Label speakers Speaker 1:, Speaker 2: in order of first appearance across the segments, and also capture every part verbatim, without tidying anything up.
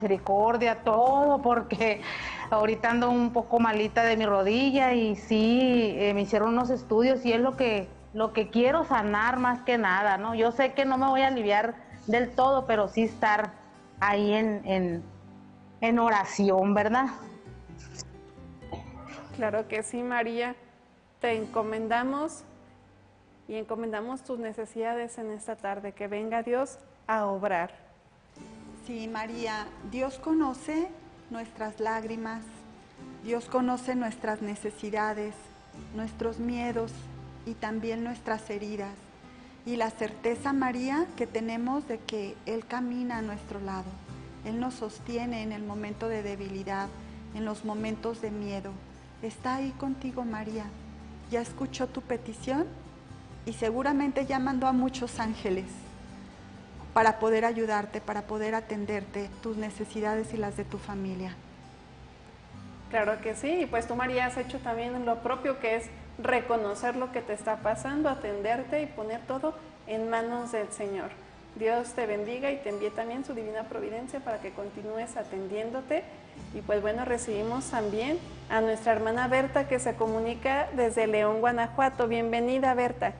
Speaker 1: misericordia, todo, porque ahorita ando un poco malita de mi rodilla y sí, eh, me hicieron unos estudios y es lo que, lo que quiero sanar más que nada, ¿no? Yo sé que no me voy a aliviar del todo, pero sí estar ahí en, en, en oración, ¿verdad?
Speaker 2: Claro que sí, María. Te encomendamos y encomendamos tus necesidades en esta tarde. Que venga Dios a obrar.
Speaker 3: Sí, María, Dios conoce nuestras lágrimas, Dios conoce nuestras necesidades, nuestros miedos y también nuestras heridas. Y la certeza, María, que tenemos de que Él camina a nuestro lado. Él nos sostiene en el momento de debilidad, en los momentos de miedo. Está ahí contigo, María. Ya escuchó tu petición y seguramente ya mandó a muchos ángeles para poder ayudarte, para poder atenderte, tus necesidades y las de tu familia.
Speaker 2: Claro que sí, y pues tú, María, has hecho también lo propio, que es reconocer lo que te está pasando, atenderte y poner todo en manos del Señor. Dios te bendiga y te envíe también su divina providencia para que continúes atendiéndote. Y pues bueno, recibimos también a nuestra hermana Berta, que se comunica desde León, Guanajuato. Bienvenida, Berta.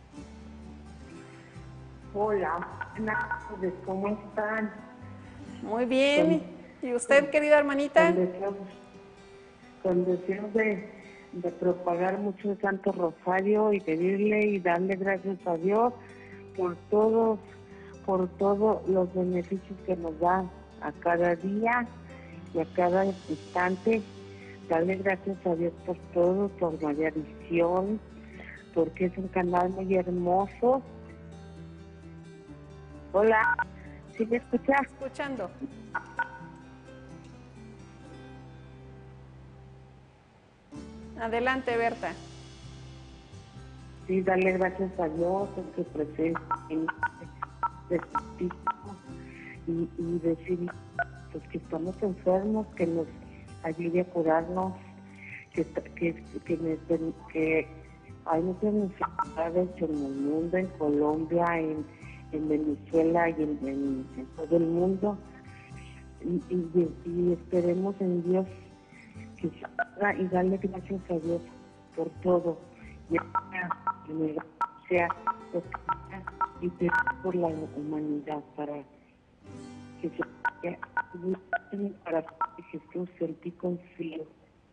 Speaker 4: Hola, ¿cómo están?
Speaker 2: Muy bien.
Speaker 4: Con,
Speaker 2: ¿Y usted,
Speaker 4: con,
Speaker 2: querida hermanita?
Speaker 4: Con deseos, con deseos de, de propagar mucho el Santo Rosario y pedirle y darle gracias a Dios por todos, por todos los beneficios que nos da a cada día y a cada instante. Darle gracias a Dios por todo, por María Visión, porque es un canal muy hermoso. Hola, ¿sí me escuchas?
Speaker 2: Escuchando. Adelante, Berta.
Speaker 4: Sí, darle gracias a Dios por su presencia en este y, y decir pues, que estamos enfermos, que nos ayude a curarnos, que, que, que, me, que hay muchas necesidades en el mundo, en Colombia, en, en Venezuela y en, en, en todo el mundo, y, y, y esperemos en Dios que se haga y darle gracias a Dios por todo, y sea y por la humanidad, para que se para que Jesús en ti confío.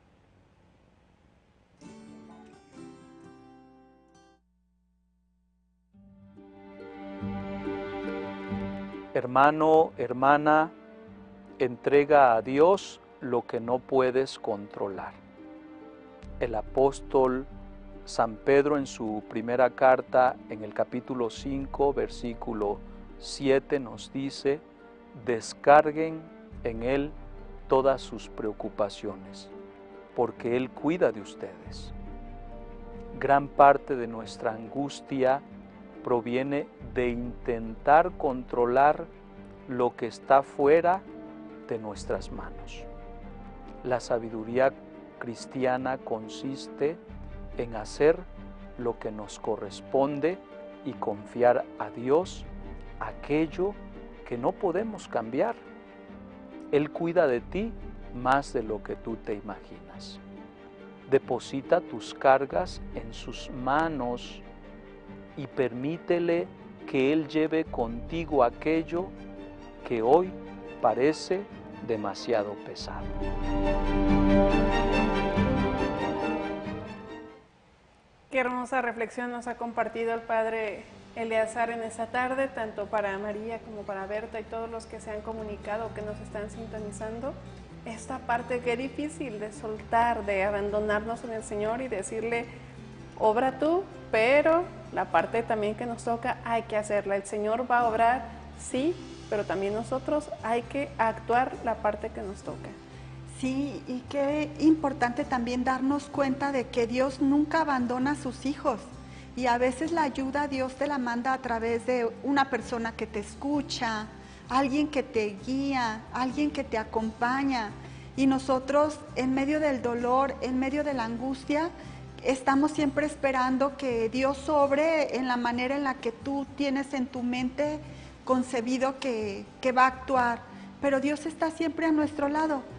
Speaker 5: Hermano, hermana, entrega a Dios lo que no puedes controlar. El apóstol San Pedro en su primera carta, en el capítulo cinco, versículo siete, nos dice: descarguen en Él todas sus preocupaciones, porque Él cuida de ustedes. Gran parte de nuestra angustia proviene de intentar controlar lo que está fuera de nuestras manos. La sabiduría cristiana consiste en hacer lo que nos corresponde y confiar a Dios aquello que no podemos cambiar. Él cuida de ti más de lo que tú te imaginas. Deposita tus cargas en sus manos y permítele que Él lleve contigo aquello que hoy parece demasiado pesado.
Speaker 2: Qué hermosa reflexión nos ha compartido el Padre Eleazar en esta tarde, tanto para María como para Berta y todos los que se han comunicado, que nos están sintonizando. Esta parte que es difícil de soltar, de abandonarnos en el Señor y decirle: obra tú, pero la parte también que nos toca hay que hacerla. El Señor va a obrar, sí, pero también nosotros hay que actuar la parte que nos toca.
Speaker 3: Sí, y qué importante también darnos cuenta de que Dios nunca abandona a sus hijos. Y a veces la ayuda Dios te la manda a través de una persona que te escucha, alguien que te guía, alguien que te acompaña. Y nosotros, en medio del dolor, en medio de la angustia, estamos siempre esperando que Dios obre en la manera en la que tú tienes en tu mente concebido que, que va a actuar. pero Dios está siempre a nuestro lado.